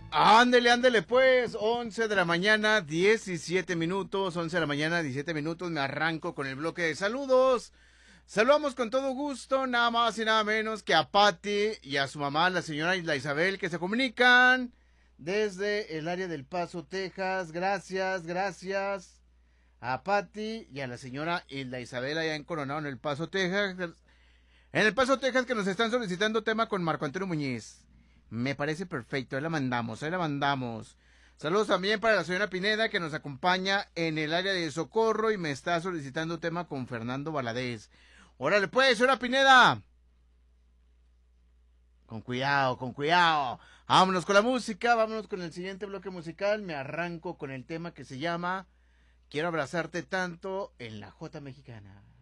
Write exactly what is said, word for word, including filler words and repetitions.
Ándele, ándele pues, once de la mañana, diecisiete minutos, once de la mañana, diecisiete minutos, me arranco con el bloque de saludos. Saludamos con todo gusto, nada más y nada menos que a Patti y a su mamá, la señora Isla Isabel, que se comunican desde el área del Paso, Texas. Gracias, gracias a Patti y a la señora Isla Isabel allá en Coronado, en el Paso, Texas. En el Paso, Texas, que nos están solicitando tema con Marco Antonio Muñiz. Me parece perfecto, ahí la mandamos, ahí la mandamos. Saludos también para la señora Pineda, que nos acompaña en el área de Socorro y me está solicitando tema con Fernando Valadez. Órale pues, señora Pineda. Con cuidado, con cuidado. Vámonos con la música, vámonos con el siguiente bloque musical. Me arranco con el tema que se llama Quiero abrazarte tanto en la Jota Mexicana.